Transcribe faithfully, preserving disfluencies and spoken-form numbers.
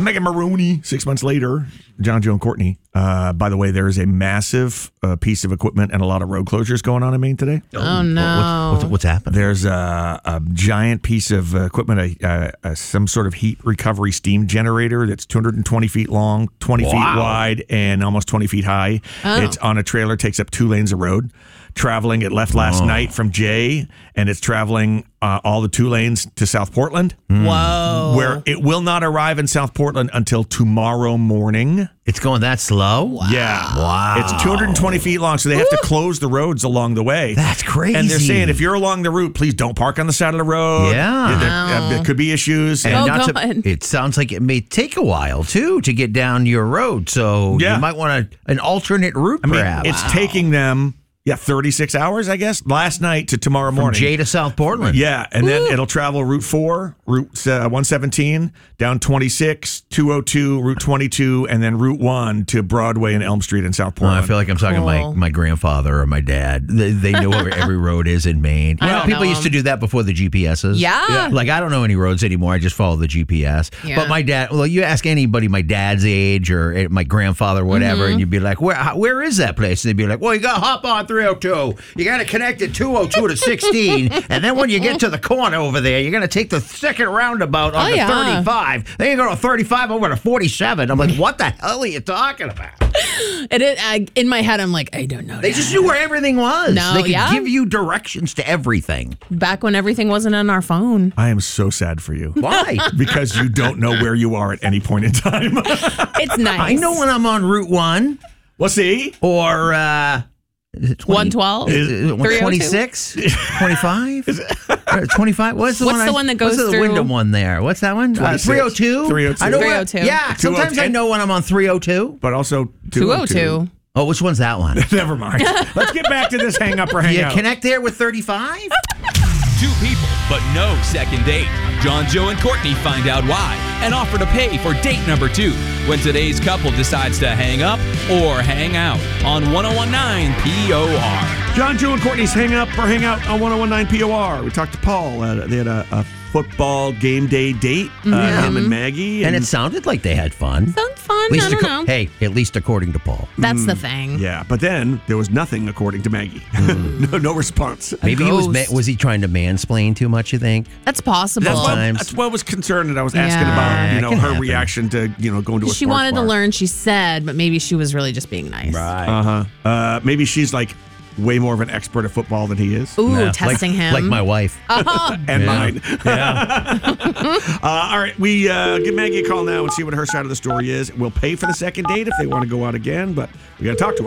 Megan Maroney. Six months later, John, Joe, and Courtney. Uh, by the way, there is a massive uh, piece of equipment and a lot of road closures going on in Maine today. Oh, no. What's, what's, what's happening? There's a, a giant piece of uh, equipment, a, a, a, some sort of heat recovery steam generator that's two hundred twenty feet long, twenty Wow. feet wide, and almost twenty feet high. Oh. It's on a trailer, takes up two lanes of road. Traveling, it left last Oh. night from Jay, and it's traveling uh, all the two lanes to South Portland, Whoa. where it will not arrive in South Portland until tomorrow morning. It's going that slow? Yeah. Wow. It's two hundred twenty feet long, so they have to close the roads along the way. That's crazy. And they're saying if you're along the route, please don't park on the side of the road. Yeah. There, uh, there could be issues. And Oh, not God. to, it sounds like it may take a while, too, to get down your road. So Yeah. you might want a, an alternate route, I mean, perhaps. it's taking them, yeah, thirty-six hours, I guess, last night to tomorrow From morning. Jay to South Portland. Yeah, and then it'll travel Route four, Route uh, one seventeen, down twenty-six, two oh two, Route twenty-two, and then Route one to Broadway and Elm Street in South Oh, Portland. I feel like I'm talking to my, Cool. my grandfather or my dad. They, they know where every road is in Maine. I Well, don't people know used to do that before the G P S's. Yeah. Yeah. Like, I don't know any roads anymore. I just follow the G P S. Yeah. But my dad, well, you ask anybody my dad's age or eh, my grandfather, whatever, Mm-hmm. and you'd be like, where how- where is that place? And they'd be like, well, you got to hop on three oh two. You got to connect at two oh two to sixteen. And then when you get to the corner over there, you're going to take the second roundabout on Oh, the yeah. thirty-five. Then you go to thirty-five over to forty-seven. I'm like, what the hell are you talking about? It, it, I, in my head, I'm like, I don't know. They Dad. just knew where everything was. No, they could yeah. give you directions to everything. Back when everything wasn't on our phone. I am so sad for you. Why? Because you don't know where you are at any point in time. It's nice. I know when I'm on Route one Well, see? or uh, is it one twelve? Is it three oh two? twenty-six? twenty-five? Or twenty-five? What's the What's one? the I- one that what's goes the through- Wyndham one there? What's that one? Uh, twenty-six. three oh two? three oh two. I know three oh what- two. Yeah, sometimes I know when I'm on three oh two. But also two oh two. Oh, which one's that one? Never mind. Let's get back to this hang up or hang Do you out. connect there with thirty-five? Two people, but no second date. John, Joe, and Courtney find out why and offer to pay for date number two when today's couple decides to hang up or hang out on one oh one nine P O R. John, Joe, and Courtney's hang up or hang out on one oh one nine P O R. We talked to Paul. Uh, they had a, a football game day date, uh, Yeah. him and Maggie. And it sounded like they had fun. Sounds fun. At least I don't acco- know. Hey, at least according to Paul. That's the thing. Yeah, but then there was nothing according to Maggie. no, no response. Maybe he was ma- ghost. was he trying to mansplain too much, you think? That's possible. That's what, Sometimes. that's what I was concerned that I was asking Yeah. about, you It know, can her happen. reaction to, you know, going to a She sports wanted bar. to learn, she said, but maybe she was really just being nice. Uh-huh. Uh, maybe she's like way more of an expert at football than he is. Ooh, Yeah, testing like, him. Like my wife. Oh, And Yeah. mine. Yeah. Uh, all right, we uh, give Maggie a call now and see what her side of the story is. We'll pay for the second date if they want to go out again, but we got to talk to her.